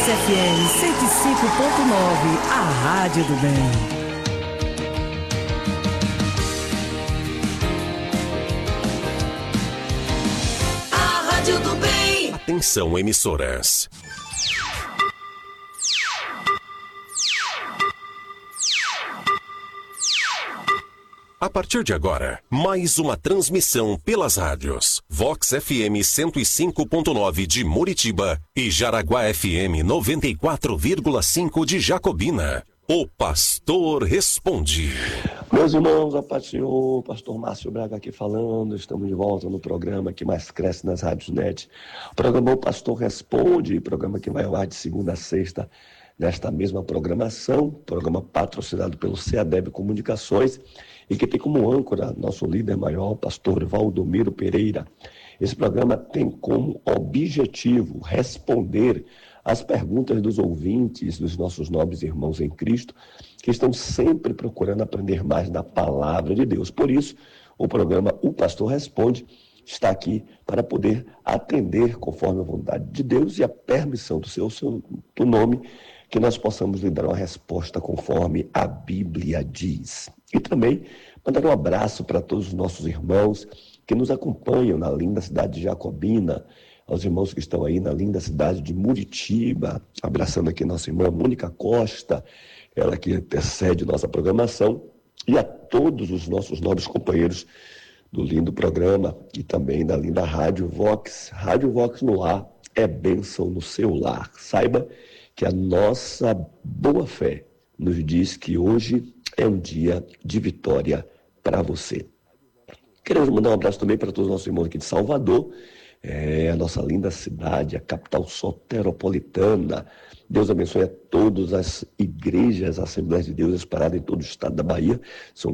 FM 105.9, a Rádio do Bem. Atenção, emissoras. A partir de agora, mais uma transmissão pelas rádios Vox FM 105.9 de Muritiba e Jaraguá FM 94,5 de Jacobina. O Pastor Responde. Meus irmãos, a paz do Senhor, Pastor Márcio Braga aqui falando, estamos de volta no programa que mais cresce nas rádios net. O programa O Pastor Responde, programa que vai ao ar de segunda a sexta, nesta mesma programação, programa patrocinado pelo CEADEB Comunicações e que tem como âncora nosso líder maior, pastor Valdomiro Pereira. Esse programa tem como objetivo responder as perguntas dos ouvintes, dos nossos nobres irmãos em Cristo, que estão sempre procurando aprender mais da palavra de Deus. Por isso, o programa O Pastor Responde está aqui para poder atender conforme a vontade de Deus e a permissão do seu nome, que nós possamos lhe dar uma resposta conforme a Bíblia diz. E também mandar um abraço para todos os nossos irmãos que nos acompanham na linda cidade de Jacobina, aos irmãos que estão aí na linda cidade de Muritiba, abraçando aqui nossa irmã Mônica Costa, ela que antecede nossa programação, e a todos os nossos nobres companheiros do lindo programa e também da linda Rádio Vox. Rádio Vox no ar é bênção no seu lar. Saiba que a nossa boa fé nos diz que hoje é um dia de vitória para você. Queremos mandar um abraço também para todos os nossos irmãos aqui de Salvador, a nossa linda cidade, a capital soteropolitana. Deus abençoe a todas as igrejas, Assembleias de Deus espalhadas em todo o estado da Bahia. São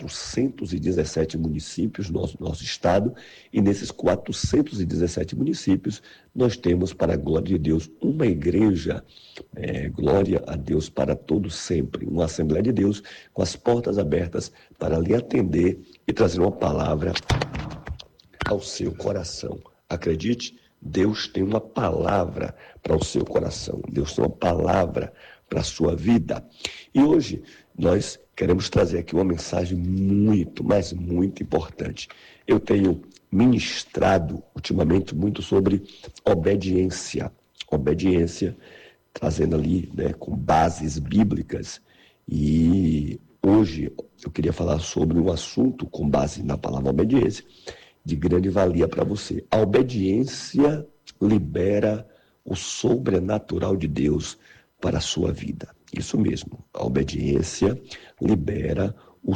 417 municípios no nosso estado, e nesses 417 municípios nós temos, para a glória de Deus, uma igreja, glória a Deus para todos sempre, uma Assembleia de Deus com as portas abertas para lhe atender e trazer uma palavra ao seu coração. Acredite, Deus tem uma palavra para o seu coração. Deus tem uma palavra para a sua vida. E hoje nós queremos trazer aqui uma mensagem muito, mas muito importante. Eu tenho ministrado ultimamente muito sobre obediência. Obediência, trazendo ali, com bases bíblicas. E hoje eu queria falar sobre um assunto com base na palavra obediência, de grande valia para você. A obediência libera o sobrenatural de Deus para a sua vida. Isso mesmo, a obediência libera o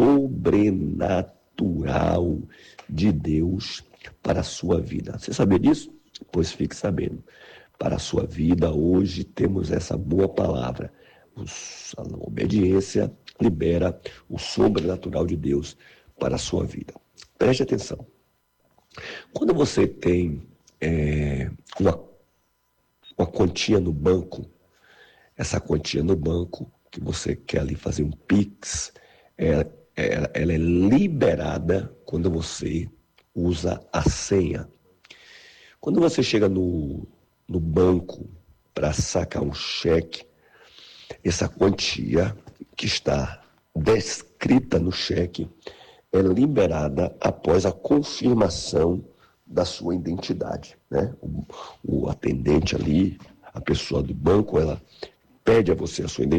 sobrenatural de Deus para a sua vida. Você sabia disso? Pois fique sabendo. Para a sua vida, hoje temos essa boa palavra. A obediência libera o sobrenatural de Deus para a sua vida. Preste atenção. Quando você tem uma quantia no banco, essa quantia no banco, que você quer ali fazer um Pix, ela é liberada quando você usa a senha. Quando você chega no banco para sacar um cheque, essa quantia que está descrita no cheque é liberada após a confirmação da sua identidade, né? O atendente ali, a pessoa do banco, ela pede a você a sua identidade.